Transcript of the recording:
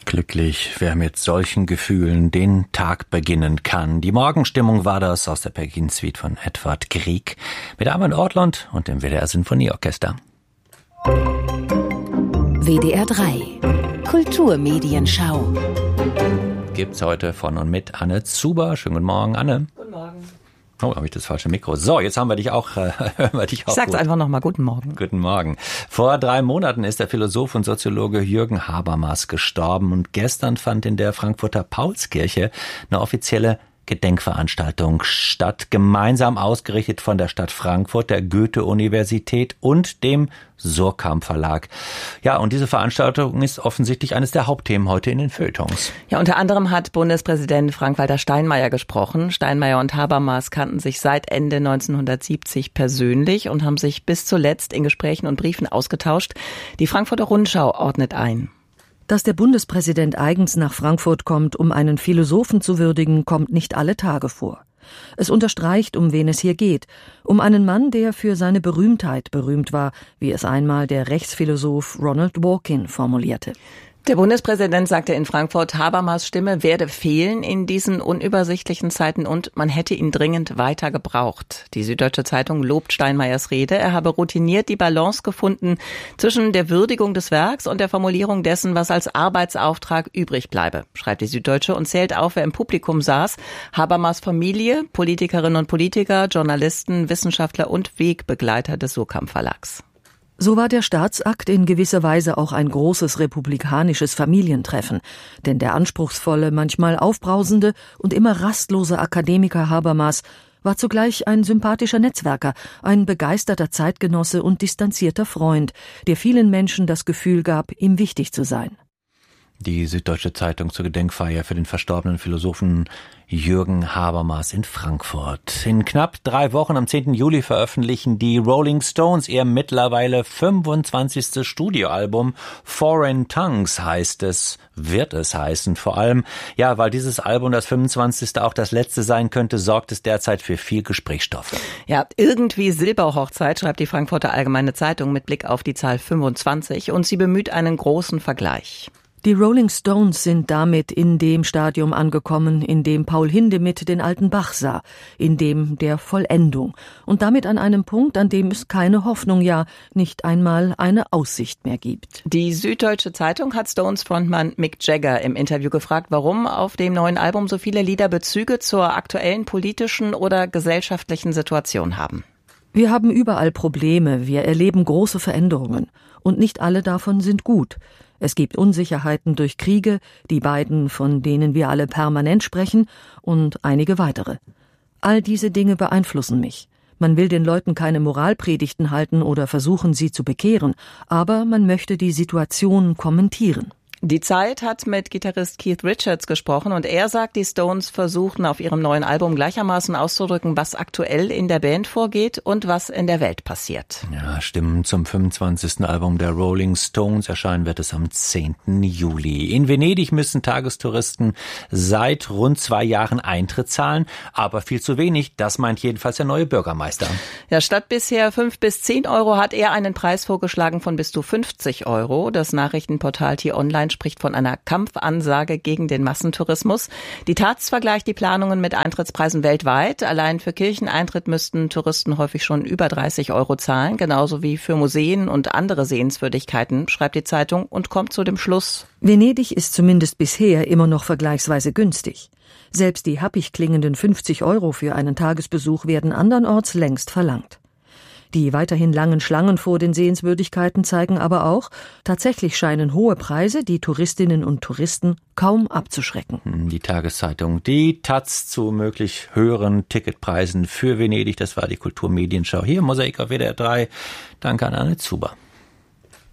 Glücklich, wer mit solchen Gefühlen den Tag beginnen kann. Die Morgenstimmung war das aus der Pellegrin-Suite von Edvard Grieg mit Armin Ortlund und dem WDR Sinfonieorchester. WDR 3 Kulturmedienschau Gibt's heute von und mit Anne Zuber. Schönen guten Morgen, Anne. Guten Morgen. Oh, habe ich das falsche Mikro. So, jetzt haben wir dich auch. Ich sag's einfach nochmal. Guten Morgen. Guten Morgen. Vor 3 Monaten ist der Philosoph und Soziologe Jürgen Habermas gestorben und gestern fand in der Frankfurter Paulskirche eine offizielle Gedenkveranstaltung statt, gemeinsam ausgerichtet von der Stadt Frankfurt, der Goethe-Universität und dem Surkamp Verlag. Ja, und diese Veranstaltung ist offensichtlich eines der Hauptthemen heute in den Feuilletons. Ja, unter anderem hat Bundespräsident Frank-Walter Steinmeier gesprochen. Steinmeier und Habermas kannten sich seit Ende 1970 persönlich und haben sich bis zuletzt in Gesprächen und Briefen ausgetauscht. Die Frankfurter Rundschau ordnet ein: Dass der Bundespräsident eigens nach Frankfurt kommt, um einen Philosophen zu würdigen, kommt nicht alle Tage vor. Es unterstreicht, um wen es hier geht. Um einen Mann, der für seine Berühmtheit berühmt war, wie es einmal der Rechtsphilosoph Ronald Dworkin formulierte. Der Bundespräsident sagte in Frankfurt, Habermas' Stimme werde fehlen in diesen unübersichtlichen Zeiten und man hätte ihn dringend weiter gebraucht. Die Süddeutsche Zeitung lobt Steinmeiers Rede. Er habe routiniert die Balance gefunden zwischen der Würdigung des Werks und der Formulierung dessen, was als Arbeitsauftrag übrig bleibe, schreibt die Süddeutsche und zählt auf, wer im Publikum saß: Habermas' Familie, Politikerinnen und Politiker, Journalisten, Wissenschaftler und Wegbegleiter des Surkamp Verlags. So war der Staatsakt in gewisser Weise auch ein großes republikanisches Familientreffen, denn der anspruchsvolle, manchmal aufbrausende und immer rastlose Akademiker Habermas war zugleich ein sympathischer Netzwerker, ein begeisterter Zeitgenosse und distanzierter Freund, der vielen Menschen das Gefühl gab, ihm wichtig zu sein. Die Süddeutsche Zeitung zur Gedenkfeier für den verstorbenen Philosophen Jürgen Habermas in Frankfurt. In knapp 3 Wochen, am 10. Juli, veröffentlichen die Rolling Stones ihr mittlerweile 25. Studioalbum. Foreign Tongues wird es heißen. Vor allem, ja, weil dieses Album, das 25. auch das letzte sein könnte, sorgt es derzeit für viel Gesprächsstoff. Ja, irgendwie Silberhochzeit, schreibt die Frankfurter Allgemeine Zeitung mit Blick auf die Zahl 25 und sie bemüht einen großen Vergleich. Die Rolling Stones sind damit in dem Stadium angekommen, in dem Paul Hindemith den alten Bach sah, in dem der Vollendung und damit an einem Punkt, an dem es keine Hoffnung, ja nicht einmal eine Aussicht mehr gibt. Die Süddeutsche Zeitung hat Stones-Frontmann Mick Jagger im Interview gefragt, warum auf dem neuen Album so viele Lieder Bezüge zur aktuellen politischen oder gesellschaftlichen Situation haben. Wir haben überall Probleme, wir erleben große Veränderungen und nicht alle davon sind gut. Es gibt Unsicherheiten durch Kriege, die beiden, von denen wir alle permanent sprechen, und einige weitere. All diese Dinge beeinflussen mich. Man will den Leuten keine Moralpredigten halten oder versuchen, sie zu bekehren, aber man möchte die Situation kommentieren. Die Zeit hat mit Gitarrist Keith Richards gesprochen und er sagt, die Stones versuchten auf ihrem neuen Album gleichermaßen auszudrücken, was aktuell in der Band vorgeht und was in der Welt passiert. Ja, Stimmen zum 25. Album der Rolling Stones. Erscheinen wird es am 10. Juli. In Venedig müssen Tagestouristen seit rund 2 Jahren Eintritt zahlen, aber viel zu wenig. Das meint jedenfalls der neue Bürgermeister. Ja, statt bisher 5 bis 10 Euro hat er einen Preis vorgeschlagen von bis zu 50 Euro. Das Nachrichtenportal T-Online spricht von einer Kampfansage gegen den Massentourismus. Die Taz vergleicht die Planungen mit Eintrittspreisen weltweit. Allein für Kircheneintritt müssten Touristen häufig schon über 30 Euro zahlen, genauso wie für Museen und andere Sehenswürdigkeiten, schreibt die Zeitung und kommt zu dem Schluss: Venedig ist zumindest bisher immer noch vergleichsweise günstig. Selbst die happig klingenden 50 Euro für einen Tagesbesuch werden andernorts längst verlangt. Die weiterhin langen Schlangen vor den Sehenswürdigkeiten zeigen aber auch, tatsächlich scheinen hohe Preise die Touristinnen und Touristen kaum abzuschrecken. Die Tageszeitung, die Taz zu möglich höheren Ticketpreisen für Venedig. Das war die Kulturmedienschau hier im Mosaik auf WDR 3. Danke an Anne Zuber.